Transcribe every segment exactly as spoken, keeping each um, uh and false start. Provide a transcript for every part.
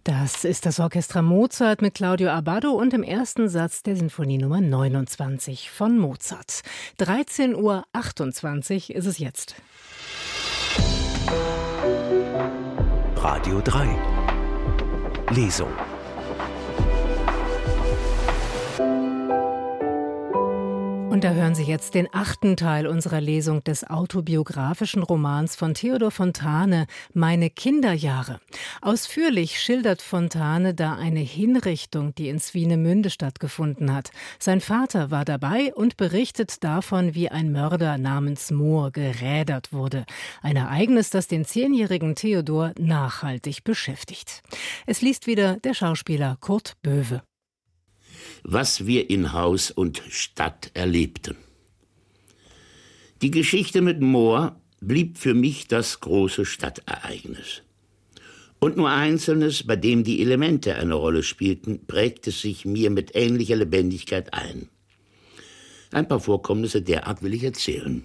Das ist das Orchestra Mozart mit Claudio Abbado und im ersten Satz der Sinfonie Nummer neunundzwanzig von Mozart. dreizehn Uhr achtundzwanzig ist es jetzt. Radio drei Lesung. Und da hören Sie jetzt den achten Teil unserer Lesung des autobiografischen Romans von Theodor Fontane, Meine Kinderjahre. Ausführlich schildert Fontane da eine Hinrichtung, die in Swinemünde stattgefunden hat. Sein Vater war dabei und berichtet davon, wie ein Mörder namens Mohr gerädert wurde. Ein Ereignis, das den zehnjährigen Theodor nachhaltig beschäftigt. Es liest wieder der Schauspieler Kurt Böwe. Was wir in Haus und Stadt erlebten. Die Geschichte mit Mohr blieb für mich das große Stadtereignis. Und nur Einzelnes, bei dem die Elemente eine Rolle spielten, prägte sich mir mit ähnlicher Lebendigkeit ein. Ein paar Vorkommnisse derart will ich erzählen.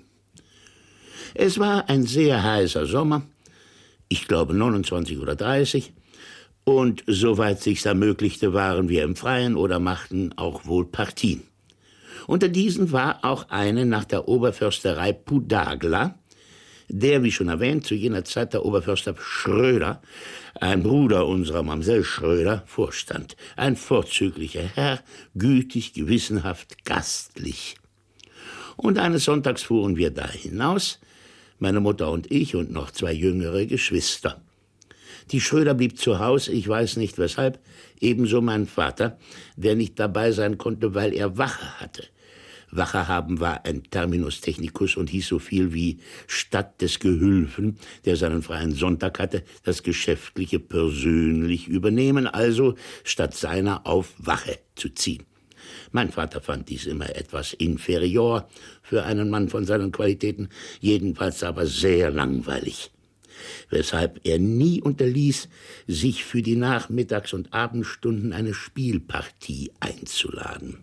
Es war ein sehr heißer Sommer, ich glaube neunundzwanzig oder dreißig, und soweit sich's ermöglichte, waren wir im Freien oder machten auch wohl Partien. Unter diesen war auch eine nach der Oberförsterei Pudagla, der, wie schon erwähnt, zu jener Zeit der Oberförster Schröder, ein Bruder unserer Mamsell Schröder, vorstand. Ein vorzüglicher Herr, gütig, gewissenhaft, gastlich. Und eines Sonntags fuhren wir da hinaus, meine Mutter und ich und noch zwei jüngere Geschwister. Die Schröder blieb zu Hause, ich weiß nicht weshalb, ebenso mein Vater, der nicht dabei sein konnte, weil er Wache hatte. Wache haben war ein Terminus technicus und hieß so viel wie statt des Gehülfen, der seinen freien Sonntag hatte, das Geschäftliche persönlich übernehmen, also statt seiner auf Wache zu ziehen. Mein Vater fand dies immer etwas inferior für einen Mann von seinen Qualitäten, jedenfalls aber sehr langweilig, weshalb er nie unterließ, sich für die Nachmittags- und Abendstunden eine Spielpartie einzuladen.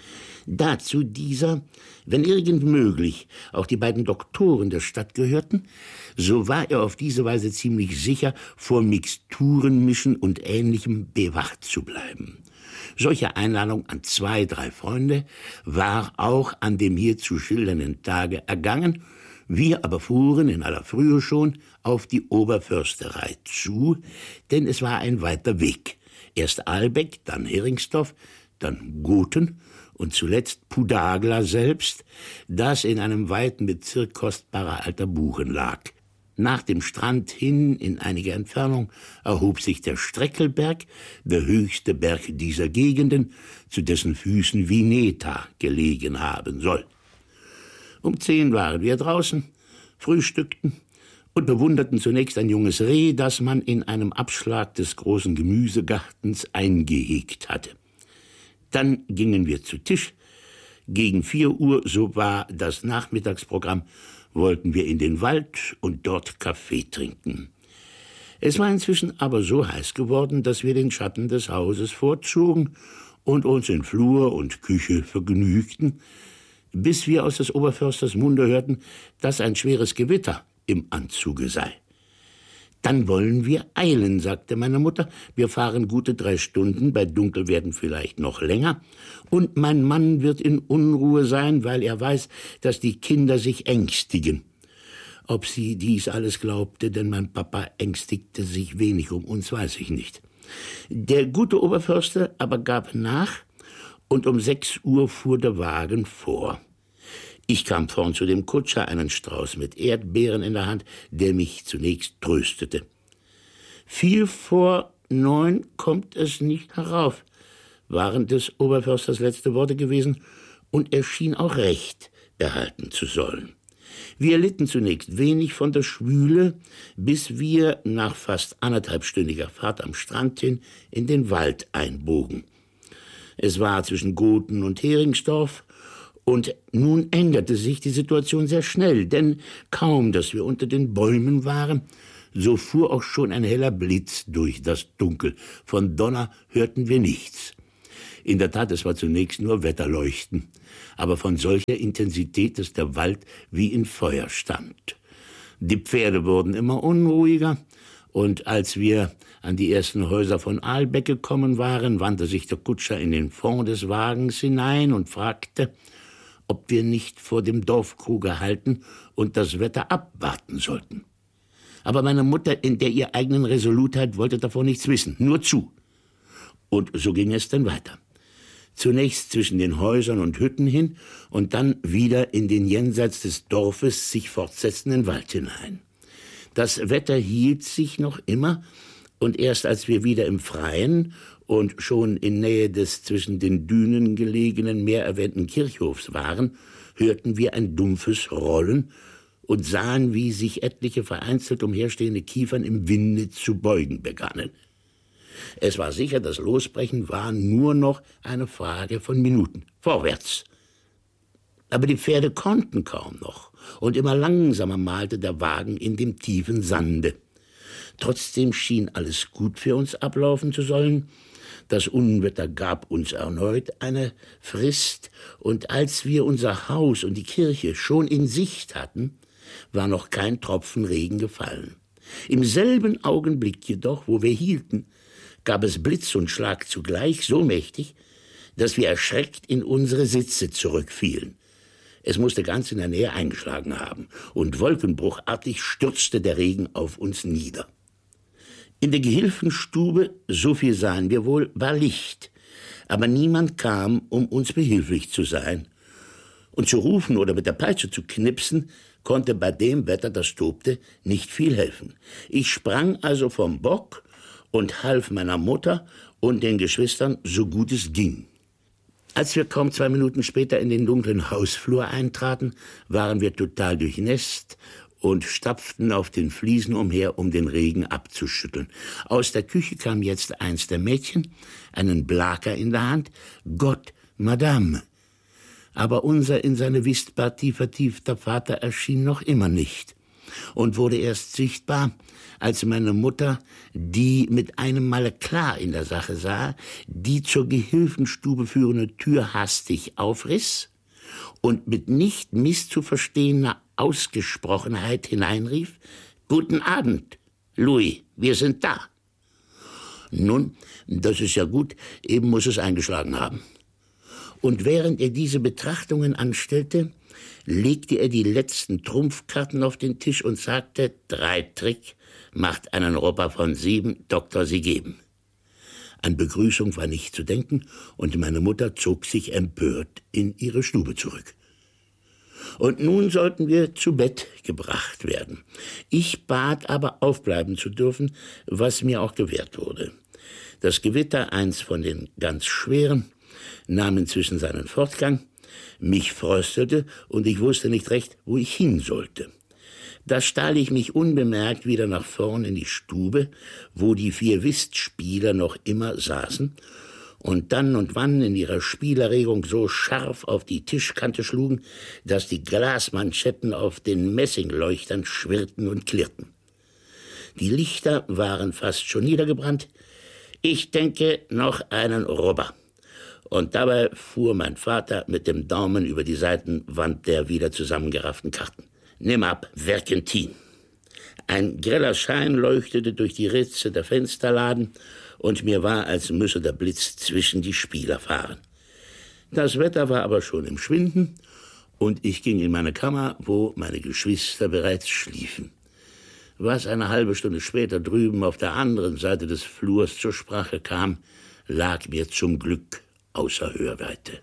Dazu dieser, wenn irgend möglich, auch die beiden Doktoren der Stadt gehörten, so war er auf diese Weise ziemlich sicher, vor Mixturenmischen und Ähnlichem bewacht zu bleiben. Solche Einladung an zwei, drei Freunde war auch an dem hier zu schildernden Tage ergangen. Wir aber fuhren in aller Frühe schon auf die Oberförsterei zu, denn es war ein weiter Weg. Erst Albeck, dann Heringsdorf, dann Gothen und zuletzt Pudagla selbst, das in einem weiten Bezirk kostbarer alter Buchen lag. Nach dem Strand hin, in einiger Entfernung, erhob sich der Streckelberg, der höchste Berg dieser Gegenden, zu dessen Füßen Vineta gelegen haben soll. Um zehn waren wir draußen, frühstückten und bewunderten zunächst ein junges Reh, das man in einem Abschlag des großen Gemüsegartens eingehegt hatte. Dann gingen wir zu Tisch. Gegen vier Uhr, so war das Nachmittagsprogramm, wollten wir in den Wald und dort Kaffee trinken. Es war inzwischen aber so heiß geworden, dass wir den Schatten des Hauses vorzogen und uns in Flur und Küche vergnügten, bis wir aus des Oberförsters Munde hörten, dass ein schweres Gewitter im Anzuge sei. »Dann wollen wir eilen«, sagte meine Mutter. »Wir fahren gute drei Stunden, bei Dunkel werden vielleicht noch länger. Und mein Mann wird in Unruhe sein, weil er weiß, dass die Kinder sich ängstigen.« Ob sie dies alles glaubte, denn mein Papa ängstigte sich wenig um uns, weiß ich nicht. Der gute Oberförster aber gab nach, und um sechs Uhr fuhr der Wagen vor. Ich kam vorn zu dem Kutscher, einen Strauß mit Erdbeeren in der Hand, der mich zunächst tröstete. Viel vor neun kommt es nicht herauf, waren des Oberförsters letzte Worte gewesen, und er schien auch recht behalten zu sollen. Wir litten zunächst wenig von der Schwüle, bis wir nach fast anderthalbstündiger Fahrt am Strand hin in den Wald einbogen. Es war zwischen Gothen und Heringsdorf, und nun änderte sich die Situation sehr schnell, denn kaum, dass wir unter den Bäumen waren, so fuhr auch schon ein heller Blitz durch das Dunkel. Von Donner hörten wir nichts. In der Tat, es war zunächst nur Wetterleuchten, aber von solcher Intensität, dass der Wald wie in Feuer stand. Die Pferde wurden immer unruhiger, Und als wir an die ersten Häuser von Ahlbeck gekommen waren, wandte sich der Kutscher in den Fond des Wagens hinein und fragte, ob wir nicht vor dem Dorfkruge halten und das Wetter abwarten sollten. Aber meine Mutter in der ihr eigenen Resolutheit wollte davon nichts wissen, nur zu. Und so ging es dann weiter. Zunächst zwischen den Häusern und Hütten hin und dann wieder in den jenseits des Dorfes sich fortsetzenden Wald hinein. Das Wetter hielt sich noch immer, und erst als wir wieder im Freien und schon in Nähe des zwischen den Dünen gelegenen, mehr erwähnten Kirchhofs waren, hörten wir ein dumpfes Rollen und sahen, wie sich etliche vereinzelt umherstehende Kiefern im Winde zu beugen begannen. Es war sicher, das Losbrechen war nur noch eine Frage von Minuten. Vorwärts! Aber die Pferde konnten kaum noch, und immer langsamer malte der Wagen in dem tiefen Sande. Trotzdem schien alles gut für uns ablaufen zu sollen. Das Unwetter gab uns erneut eine Frist, und als wir unser Haus und die Kirche schon in Sicht hatten, war noch kein Tropfen Regen gefallen. Im selben Augenblick jedoch, wo wir hielten, gab es Blitz und Schlag zugleich so mächtig, dass wir erschreckt in unsere Sitze zurückfielen. Es musste ganz in der Nähe eingeschlagen haben, und wolkenbruchartig stürzte der Regen auf uns nieder. In der Gehilfenstube, so viel sahen wir wohl, war Licht, aber niemand kam, um uns behilflich zu sein. Und zu rufen oder mit der Peitsche zu knipsen, konnte bei dem Wetter, das tobte, nicht viel helfen. Ich sprang also vom Bock und half meiner Mutter und den Geschwistern, so gut es ging. Als wir kaum zwei Minuten später in den dunklen Hausflur eintraten, waren wir total durchnässt und stapften auf den Fliesen umher, um den Regen abzuschütteln. Aus der Küche kam jetzt eins der Mädchen, einen Blaker in der Hand. Gott, Madame! Aber unser in seine Whistpartie vertiefter Vater erschien noch immer nicht und wurde erst sichtbar, als meine Mutter, die mit einem Male klar in der Sache sah, die zur Gehilfenstube führende Tür hastig aufriss und mit nicht misszuverstehender Ausgesprochenheit hineinrief: »Guten Abend, Louis, wir sind da.« Nun, das ist ja gut, eben muss es eingeschlagen haben. Und während er diese Betrachtungen anstellte, legte er die letzten Trumpfkarten auf den Tisch und sagte: »Drei Trick, macht einen Robber von sieben, Doktor, Sie geben.« An Begrüßung war nicht zu denken, und meine Mutter zog sich empört in ihre Stube zurück. Und nun sollten wir zu Bett gebracht werden. Ich bat aber, aufbleiben zu dürfen, was mir auch gewährt wurde. Das Gewitter, eins von den ganz schweren, nahm inzwischen seinen Fortgang. Mich fröstelte, und ich wusste nicht recht, wo ich hin sollte. Da stahl ich mich unbemerkt wieder nach vorn in die Stube, wo die vier Whistspieler noch immer saßen und dann und wann in ihrer Spielerregung so scharf auf die Tischkante schlugen, dass die Glasmanschetten auf den Messingleuchtern schwirrten und klirrten. Die Lichter waren fast schon niedergebrannt. Ich denke, noch einen Robber. Und dabei fuhr mein Vater mit dem Daumen über die Seitenwand der wieder zusammengerafften Karten. »Nimm ab, Verkentin.« Ein greller Schein leuchtete durch die Ritze der Fensterladen, und mir war, als müsse der Blitz zwischen die Spieler fahren. Das Wetter war aber schon im Schwinden, und ich ging in meine Kammer, wo meine Geschwister bereits schliefen. Was eine halbe Stunde später drüben auf der anderen Seite des Flurs zur Sprache kam, lag mir zum Glück außer Hörweite.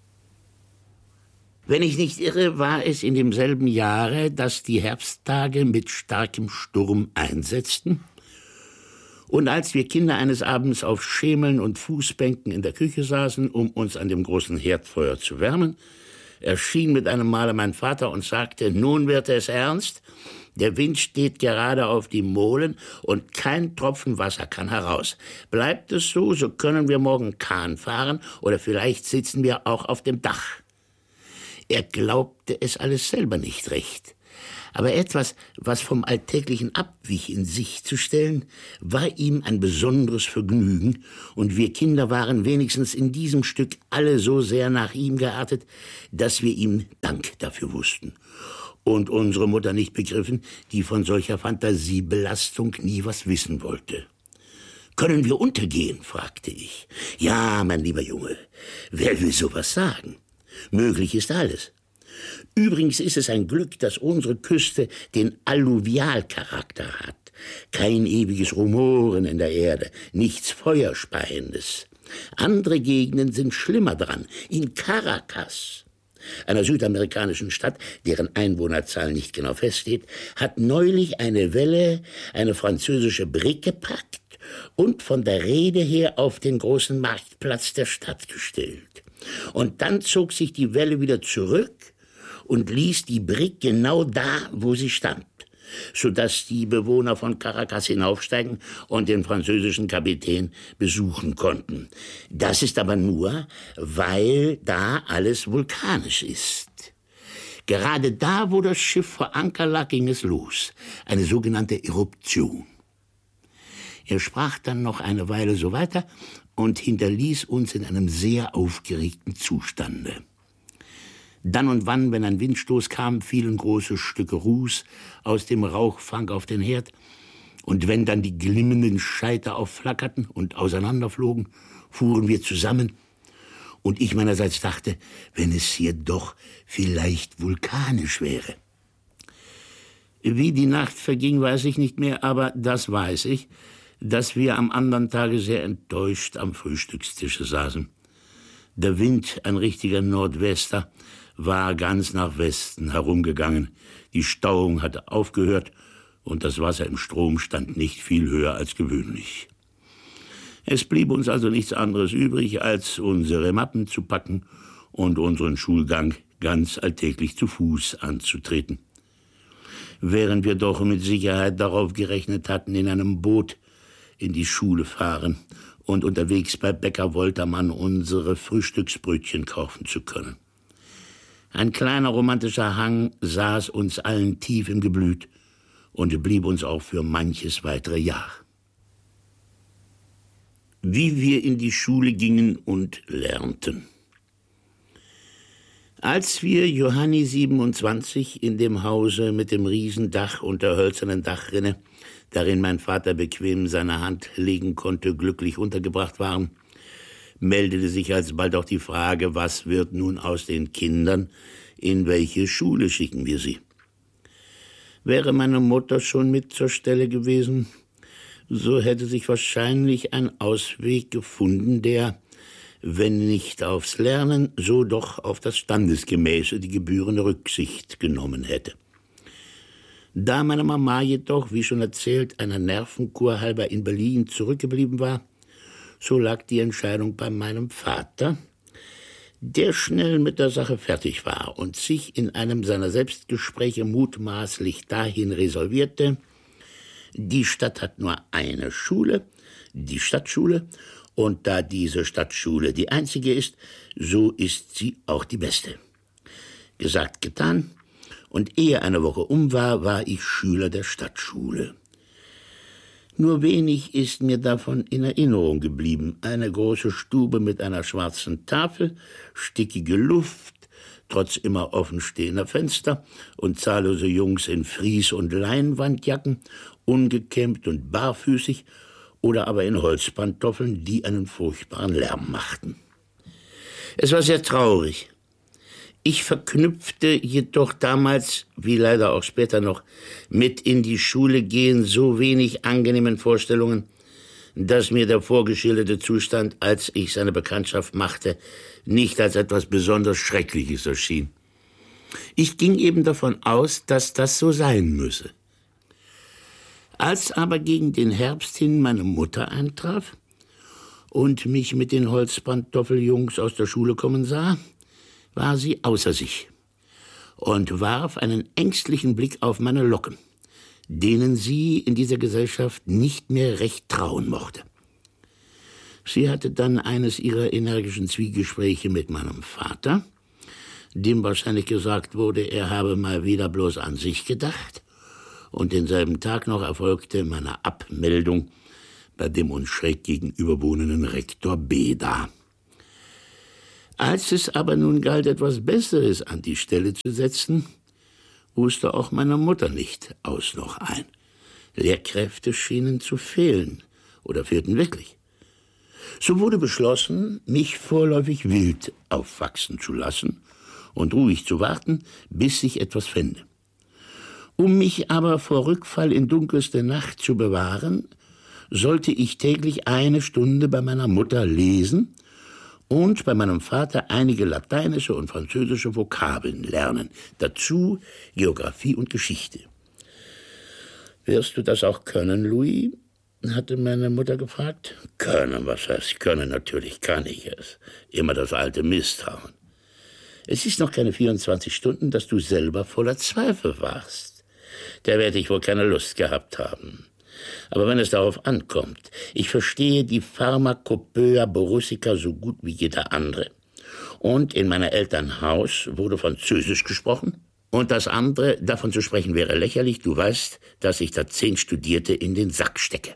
Wenn ich nicht irre, war es in demselben Jahre, dass die Herbsttage mit starkem Sturm einsetzten. Und als wir Kinder eines Abends auf Schemeln und Fußbänken in der Küche saßen, um uns an dem großen Herdfeuer zu wärmen, erschien mit einem Male mein Vater und sagte: »Nun wird es ernst. Der Wind steht gerade auf die Molen und kein Tropfen Wasser kann heraus. Bleibt es so, so können wir morgen Kahn fahren oder vielleicht sitzen wir auch auf dem Dach.« Er glaubte es alles selber nicht recht. Aber etwas, was vom Alltäglichen abwich, in sich zu stellen, war ihm ein besonderes Vergnügen, und wir Kinder waren wenigstens in diesem Stück alle so sehr nach ihm geartet, dass wir ihm Dank dafür wussten. und unsere Mutter nicht begriffen, die von solcher Fantasiebelastung nie was wissen wollte. »Können wir untergehen?« fragte ich. »Ja, mein lieber Junge, wer will sowas sagen? Möglich ist alles. Übrigens ist es ein Glück, dass unsere Küste den Alluvialcharakter hat. Kein ewiges Rumoren in der Erde, nichts Feuerspeiendes. Andere Gegenden sind schlimmer dran. In Caracas, einer südamerikanischen Stadt, deren Einwohnerzahl nicht genau feststeht, hat neulich eine Welle eine französische Brigg gepackt und von der Reede her auf den großen Marktplatz der Stadt gestellt. Und dann zog sich die Welle wieder zurück und ließ die Brigg genau da, wo sie stand, sodass die Bewohner von Caracas hinaufsteigen und den französischen Kapitän besuchen konnten. Das ist aber nur, weil da alles vulkanisch ist. Gerade da, wo das Schiff vor Anker lag, ging es los, eine sogenannte Eruption. Er sprach dann noch eine Weile so weiter und hinterließ uns in einem sehr aufgeregten Zustande. Dann und wann, wenn ein Windstoß kam, fielen große Stücke Ruß aus dem Rauchfang auf den Herd. Und wenn dann die glimmenden Scheiter aufflackerten und auseinanderflogen, fuhren wir zusammen. Und ich meinerseits dachte, wenn es hier doch vielleicht vulkanisch wäre. Wie die Nacht verging, weiß ich nicht mehr, aber das weiß ich, dass wir am anderen Tage sehr enttäuscht am Frühstückstische saßen. Der Wind, ein richtiger Nordwester, war ganz nach Westen herumgegangen. Die Stauung hatte aufgehört und das Wasser im Strom stand nicht viel höher als gewöhnlich. Es blieb uns also nichts anderes übrig, als unsere Mappen zu packen und unseren Schulgang ganz alltäglich zu Fuß anzutreten. Während wir doch mit Sicherheit darauf gerechnet hatten, in einem Boot in die Schule fahren und unterwegs bei Bäcker Woltermann unsere Frühstücksbrötchen kaufen zu können. Ein kleiner romantischer Hang saß uns allen tief im Geblüt und blieb uns auch für manches weitere Jahr. Wie wir in die Schule gingen und lernten. Als wir Johanni siebenundzwanzig in dem Hause mit dem Riesendach und der hölzernen Dachrinne, darin mein Vater bequem seine Hand legen konnte, glücklich untergebracht waren, meldete sich alsbald auch die Frage, was wird nun aus den Kindern, in welche Schule schicken wir sie? Wäre meine Mutter schon mit zur Stelle gewesen, so hätte sich wahrscheinlich ein Ausweg gefunden, der, wenn nicht aufs Lernen, so doch auf das Standesgemäße die gebührende Rücksicht genommen hätte. Da meine Mama jedoch, wie schon erzählt, einer Nervenkur halber in Berlin zurückgeblieben war, so lag die Entscheidung bei meinem Vater, der schnell mit der Sache fertig war und sich in einem seiner Selbstgespräche mutmaßlich dahin resolvierte: Die Stadt hat nur eine Schule, die Stadtschule, und da diese Stadtschule die einzige ist, so ist sie auch die beste. Gesagt, getan, und ehe eine Woche um war, war ich Schüler der Stadtschule. Nur wenig ist mir davon in Erinnerung geblieben. Eine große Stube mit einer schwarzen Tafel, stickige Luft, trotz immer offenstehender Fenster und zahllose Jungs in Fries- und Leinwandjacken, ungekämmt und barfüßig oder aber in Holzpantoffeln, die einen furchtbaren Lärm machten. Es war sehr traurig. Ich verknüpfte jedoch damals, wie leider auch später noch, mit in die Schule gehen so wenig angenehmen Vorstellungen, dass mir der vorgeschilderte Zustand, als ich seine Bekanntschaft machte, nicht als etwas besonders Schreckliches erschien. Ich ging eben davon aus, dass das so sein müsse. Als aber gegen den Herbst hin meine Mutter eintraf und mich mit den Holzpantoffeljungs aus der Schule kommen sah, war sie außer sich und warf einen ängstlichen Blick auf meine Locken, denen sie in dieser Gesellschaft nicht mehr recht trauen mochte. Sie hatte dann eines ihrer energischen Zwiegespräche mit meinem Vater, dem wahrscheinlich gesagt wurde, er habe mal wieder bloß an sich gedacht, und denselben Tag noch erfolgte meine Abmeldung bei dem uns schräg gegenüber wohnenden Rektor Beda. Als es aber nun galt, etwas Besseres an die Stelle zu setzen, wusste auch meine Mutter nicht aus noch ein. Lehrkräfte schienen zu fehlen oder fehlten wirklich. So wurde beschlossen, mich vorläufig wild aufwachsen zu lassen und ruhig zu warten, bis sich etwas fände. Um mich aber vor Rückfall in dunkelste Nacht zu bewahren, sollte ich täglich eine Stunde bei meiner Mutter lesen und bei meinem Vater einige lateinische und französische Vokabeln lernen, dazu Geographie und Geschichte. »Wirst du das auch können, Louis?« hatte meine Mutter gefragt. »Können, was heißt können? Natürlich kann ich es. Immer das alte Misstrauen. Es ist noch keine vierundzwanzig Stunden, dass du selber voller Zweifel warst. Da werde ich wohl keine Lust gehabt haben. Aber wenn es darauf ankommt, ich verstehe die Pharmakopoeia borussica so gut wie jeder andere. Und in meiner Eltern Haus wurde Französisch gesprochen. Und das andere, davon zu sprechen, wäre lächerlich. Du weißt, dass ich da zehn Studierte in den Sack stecke.«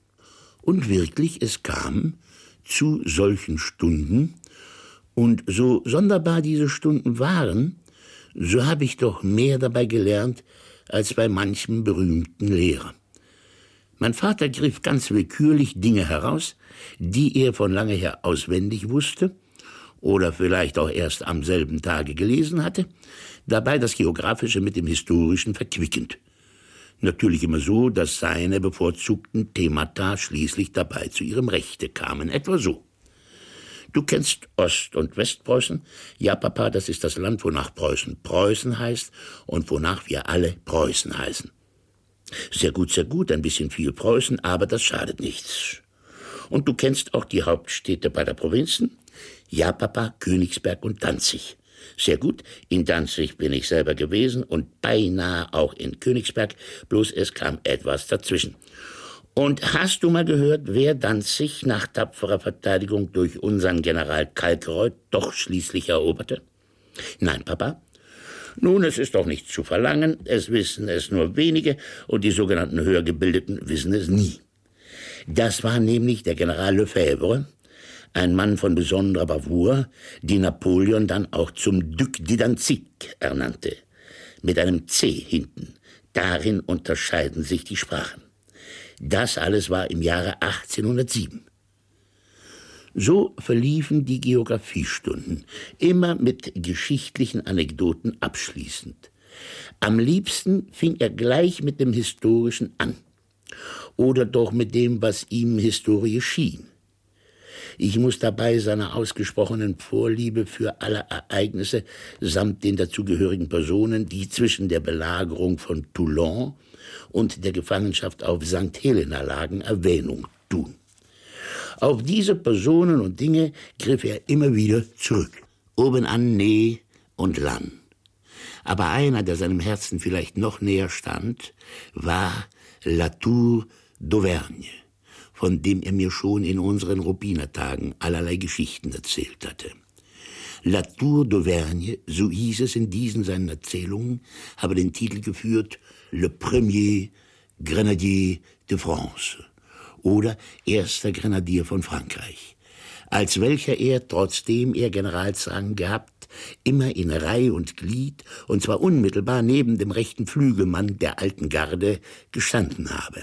Und wirklich, es kam zu solchen Stunden. Und so sonderbar diese Stunden waren, so habe ich doch mehr dabei gelernt als bei manchem berühmten Lehrer. Mein Vater griff ganz willkürlich Dinge heraus, die er von lange her auswendig wusste oder vielleicht auch erst am selben Tage gelesen hatte, dabei das Geografische mit dem Historischen verquickend. Natürlich immer so, dass seine bevorzugten Themata schließlich dabei zu ihrem Rechte kamen, etwa so. Du kennst Ost- und Westpreußen? Ja, Papa, das ist das Land, wonach Preußen Preußen heißt und wonach wir alle Preußen heißen. Sehr gut, sehr gut, ein bisschen viel Preußen, aber das schadet nichts. Und du kennst auch die Hauptstädte beider Provinzen? Ja, Papa, Königsberg und Danzig. Sehr gut, in Danzig bin ich selber gewesen und beinahe auch in Königsberg, bloß es kam etwas dazwischen. Und hast du mal gehört, wer Danzig nach tapferer Verteidigung durch unseren General Kalkreuth doch schließlich eroberte? Nein, Papa? Nun, es ist doch nicht zu verlangen, es wissen es nur wenige und die sogenannten Höhergebildeten wissen es nie. Das war nämlich der General Lefebvre, ein Mann von besonderer Bravour, die Napoleon dann auch zum Duc de Danzig ernannte, mit einem C hinten. Darin unterscheiden sich die Sprachen. Das alles war im Jahre achtzehnhundertsieben. So verliefen die Geografiestunden, immer mit geschichtlichen Anekdoten abschließend. Am liebsten fing er gleich mit dem Historischen an. Oder doch mit dem, was ihm Historie schien. Ich muss dabei seiner ausgesprochenen Vorliebe für alle Ereignisse samt den dazugehörigen Personen, die zwischen der Belagerung von Toulon und der Gefangenschaft auf Sankt Helena lagen, Erwähnung tun. Auf diese Personen und Dinge griff er immer wieder zurück. Obenan Ney und Lannes. Aber einer, der seinem Herzen vielleicht noch näher stand, war La Tour d'Auvergne, von dem er mir schon in unseren Rupinertagen allerlei Geschichten erzählt hatte. La Tour d'Auvergne, so hieß es in diesen seinen Erzählungen, habe den Titel geführt Le Premier Grenadier de France oder Erster Grenadier von Frankreich, als welcher er, trotzdem er Generalsrang gehabt, immer in Reih und Glied, und zwar unmittelbar neben dem rechten Flügelmann der alten Garde, gestanden habe.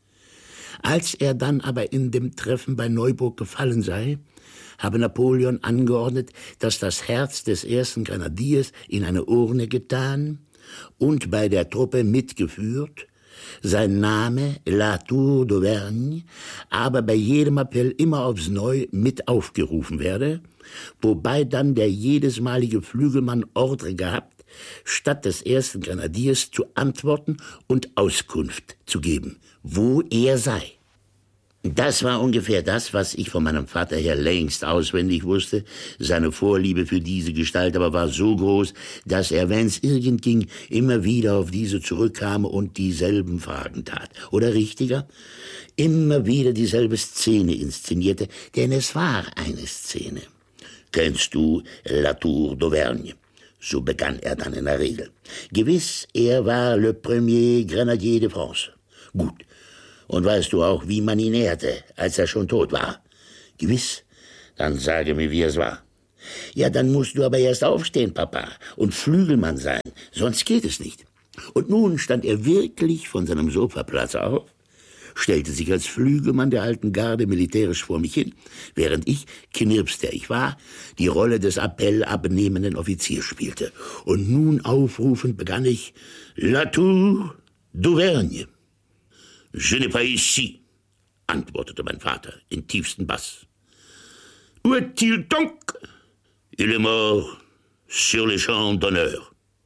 Als er dann aber in dem Treffen bei Neuburg gefallen sei, habe Napoleon angeordnet, dass das Herz des ersten Grenadiers in eine Urne getan und bei der Truppe mitgeführt, sein Name La Tour d'Auvergne aber bei jedem Appell immer aufs Neue mit aufgerufen werde, wobei dann der jedesmalige Flügelmann Ordre gehabt, statt des ersten Grenadiers zu antworten und Auskunft zu geben, wo er sei. Das war ungefähr das, was ich von meinem Vater her längst auswendig wusste. Seine Vorliebe für diese Gestalt aber war so groß, dass er, wenn's irgend ging, immer wieder auf diese zurückkam und dieselben Fragen tat. Oder richtiger, immer wieder dieselbe Szene inszenierte, denn es war eine Szene. Kennst du La Tour d'Auvergne? So begann er dann in der Regel. Gewiss, er war le premier Grenadier de France. Gut. Und weißt du auch, wie man ihn ehrte, als er schon tot war? Gewiss. Dann sage mir, wie es war. Ja, dann musst du aber erst aufstehen, Papa, und Flügelmann sein, sonst geht es nicht. Und nun stand er wirklich von seinem Sofaplatz auf, stellte sich als Flügelmann der alten Garde militärisch vor mich hin, während ich, Knirps der ich war, die Rolle des appellabnehmenden Offiziers spielte. Und nun aufrufend begann ich: La Tour d'Auvergne. Je n'ai pas ici, antwortete mein Vater in tiefstem Bass. Où est-il donc? Il est mort sur les champs d'honneur.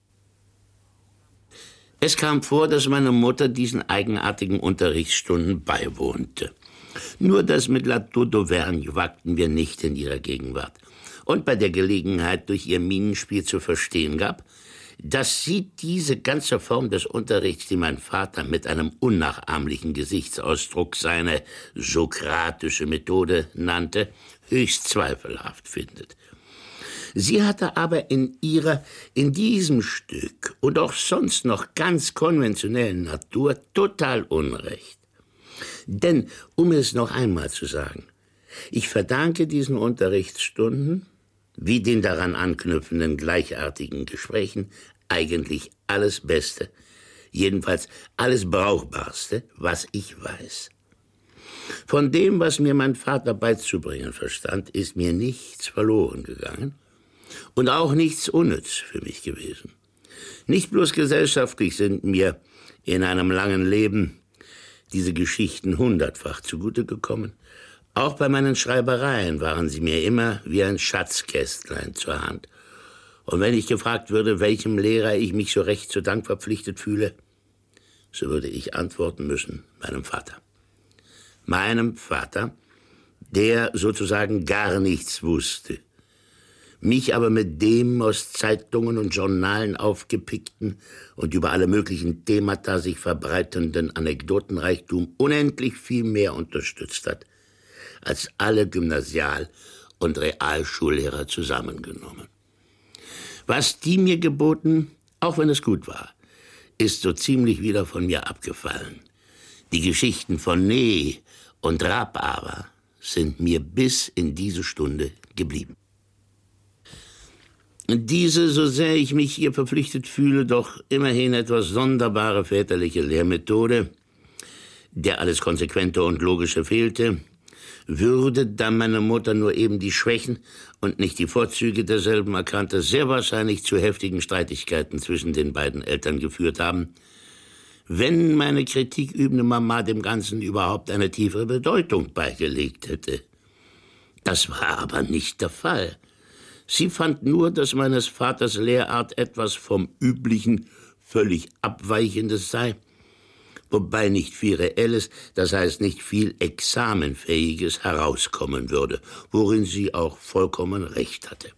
Es kam vor, dass meine Mutter diesen eigenartigen Unterrichtsstunden beiwohnte. Nur das mit La Tour d'Auvergne wagten wir nicht in ihrer Gegenwart. Und bei der Gelegenheit durch ihr Minenspiel zu verstehen gab, dass sie diese ganze Form des Unterrichts, die mein Vater mit einem unnachahmlichen Gesichtsausdruck seine sokratische Methode nannte, höchst zweifelhaft findet. Sie hatte aber in ihrer, in diesem Stück und auch sonst noch ganz konventionellen Natur total Unrecht. Denn, um es noch einmal zu sagen, ich verdanke diesen Unterrichtsstunden, wie den daran anknüpfenden gleichartigen Gesprächen, eigentlich alles Beste, jedenfalls alles Brauchbarste, was ich weiß. Von dem, was mir mein Vater beizubringen verstand, ist mir nichts verloren gegangen und auch nichts unnütz für mich gewesen. Nicht bloß gesellschaftlich sind mir in einem langen Leben diese Geschichten hundertfach zugute gekommen, auch bei meinen Schreibereien waren sie mir immer wie ein Schatzkästlein zur Hand. Und wenn ich gefragt würde, welchem Lehrer ich mich so recht zu Dank verpflichtet fühle, so würde ich antworten müssen, meinem Vater. Meinem Vater, der sozusagen gar nichts wusste, mich aber mit dem aus Zeitungen und Journalen aufgepickten und über alle möglichen Themata sich verbreitenden Anekdotenreichtum unendlich viel mehr unterstützt hat, als alle Gymnasial- und Realschullehrer zusammengenommen. Was die mir geboten, auch wenn es gut war, ist so ziemlich wieder von mir abgefallen. Die Geschichten von Nee und Rapp aber sind mir bis in diese Stunde geblieben. Diese, so sehr ich mich hier verpflichtet fühle, doch immerhin etwas sonderbare väterliche Lehrmethode, der alles Konsequente und Logische fehlte, würde, da meine Mutter nur eben die Schwächen und nicht die Vorzüge derselben erkannte, sehr wahrscheinlich zu heftigen Streitigkeiten zwischen den beiden Eltern geführt haben, wenn meine kritikübende Mama dem Ganzen überhaupt eine tiefere Bedeutung beigelegt hätte. Das war aber nicht der Fall. Sie fand nur, dass meines Vaters Lehrart etwas vom Üblichen völlig Abweichendes sei, wobei nicht viel Reelles, das heißt nicht viel Examenfähiges herauskommen würde, worin sie auch vollkommen recht hatte.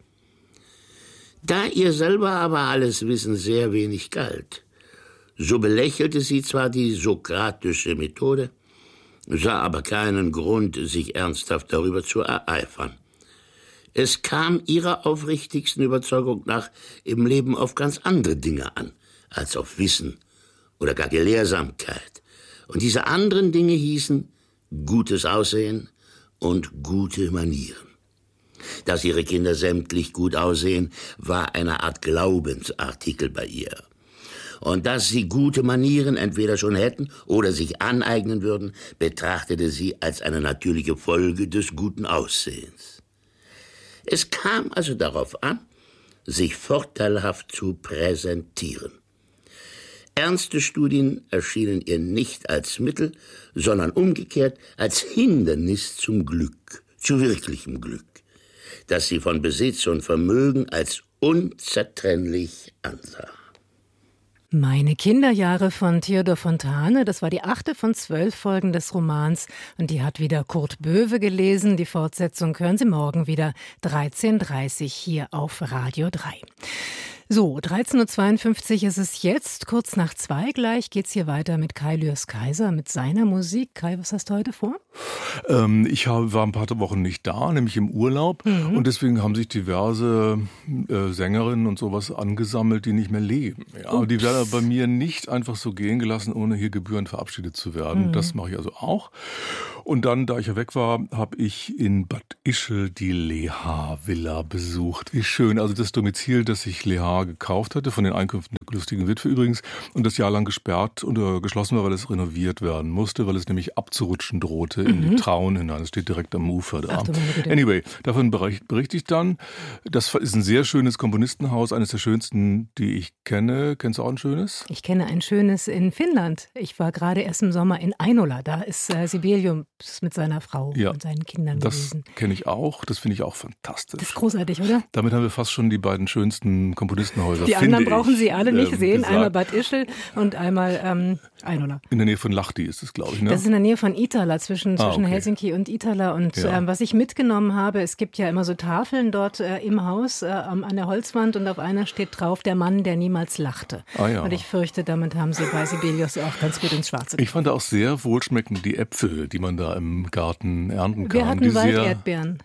Da ihr selber aber alles Wissen sehr wenig galt, so belächelte sie zwar die sokratische Methode, sah aber keinen Grund, sich ernsthaft darüber zu ereifern. Es kam ihrer aufrichtigsten Überzeugung nach im Leben auf ganz andere Dinge an, als auf Wissen oder gar Gelehrsamkeit. Und diese anderen Dinge hießen gutes Aussehen und gute Manieren. Dass ihre Kinder sämtlich gut aussehen, war eine Art Glaubensartikel bei ihr. Und dass sie gute Manieren entweder schon hätten oder sich aneignen würden, betrachtete sie als eine natürliche Folge des guten Aussehens. Es kam also darauf an, sich vorteilhaft zu präsentieren. Ernste Studien erschienen ihr nicht als Mittel, sondern umgekehrt als Hindernis zum Glück, zu wirklichem Glück, das sie von Besitz und Vermögen als unzertrennlich ansah. Meine Kinderjahre von Theodor Fontane, das war die achte von zwölf Folgen des Romans und die hat wieder Kurt Böwe gelesen. Die Fortsetzung hören Sie morgen wieder dreizehn Uhr dreißig hier auf Radio drei. So, dreizehn Uhr zweiundfünfzig ist es jetzt, kurz nach zwei gleich geht's hier weiter mit Kai Lührs Kaiser, mit seiner Musik. Kai, was hast du heute vor? Ähm, ich hab, war ein paar Wochen nicht da, nämlich im Urlaub. Mhm. Und deswegen haben sich diverse äh, Sängerinnen und sowas angesammelt, die nicht mehr leben. Ja, aber die werden bei mir nicht einfach so gehen gelassen, ohne hier gebührend verabschiedet zu werden. Mhm. Das mache ich also auch. Und dann, da ich ja weg war, habe ich in Bad Ischl die Leha-Villa besucht. Wie schön. Also das Domizil, das sich Leha gekauft hatte, von den Einkünften der lustigen Witwe übrigens, und das jahrelang gesperrt und äh, geschlossen war, weil es renoviert werden musste, weil es nämlich abzurutschen drohte mhm. in die Traun hinein. Es steht direkt am Ufer da. Ach, anyway, davon bericht, berichte ich dann. Das ist ein sehr schönes Komponistenhaus, eines der schönsten, die ich kenne. Kennst du auch ein schönes? Ich kenne ein schönes in Finnland. Ich war gerade erst im Sommer in Einola. Da ist äh, Sibelius mit seiner Frau ja, und seinen Kindern das gewesen. Das kenne ich auch. Das finde ich auch fantastisch. Das ist großartig, oder? Damit haben wir fast schon die beiden schönsten Komponistenhäuser. Die anderen brauchen ich, Sie alle nicht äh, sehen. gesagt. Einmal Bad Ischl und einmal ähm, Einola. In der Nähe von Lahti ist es, glaube ich. Ne? Das ist in der Nähe von Itala, zwischen, ah, zwischen okay. Helsinki und Itala. Und ja. ähm, was ich mitgenommen habe, es gibt ja immer so Tafeln dort äh, im Haus äh, an der Holzwand und auf einer steht drauf, der Mann, der niemals lachte. Ah, ja. Und ich fürchte, damit haben Sie bei Sibelius auch ganz gut ins Schwarze gebracht. Ich fand auch sehr wohlschmeckend die Äpfel, die man da im Garten ernten kann. Wir hatten Walderdbeeren.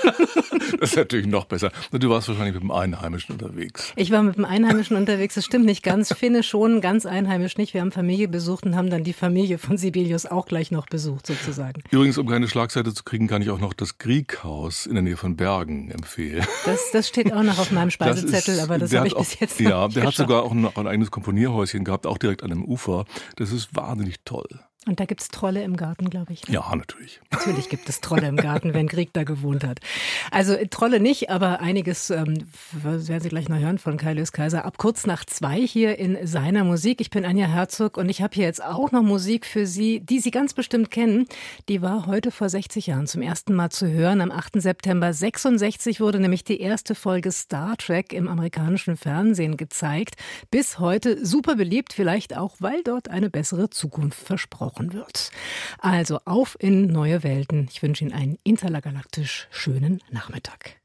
Das ist natürlich noch besser. Du warst wahrscheinlich mit dem Einheimischen unterwegs. Ich war mit dem Einheimischen unterwegs, das stimmt nicht ganz. Finne schon, ganz einheimisch nicht. Wir haben Familie besucht und haben dann die Familie von Sibelius auch gleich noch besucht, sozusagen. Übrigens, um keine Schlagseite zu kriegen, kann ich auch noch das Grieghaus in der Nähe von Bergen empfehlen. Das, das steht auch noch auf meinem Speisezettel, das ist, aber das habe ich auch, bis jetzt noch Ja, nicht der geschafft. hat sogar auch noch ein eigenes Komponierhäuschen gehabt, auch direkt an dem Ufer. Das ist wahnsinnig toll. Und da gibt es Trolle im Garten, glaube ich. Ne? Ja, natürlich. Natürlich gibt es Trolle im Garten, wenn Grieg da gewohnt hat. Also Trolle nicht, aber einiges ähm, werden Sie gleich noch hören von Kai Lös Kaiser. Ab kurz nach zwei hier in seiner Musik. Ich bin Anja Herzog und ich habe hier jetzt auch noch Musik für Sie, die Sie ganz bestimmt kennen. Die war heute vor sechzig Jahren zum ersten Mal zu hören. Am achten September sechsundsechzig wurde nämlich die erste Folge Star Trek im amerikanischen Fernsehen gezeigt. Bis heute super beliebt, vielleicht auch, weil dort eine bessere Zukunft versprochen wird. Also auf in neue Welten. Ich wünsche Ihnen einen intergalaktisch schönen Nachmittag.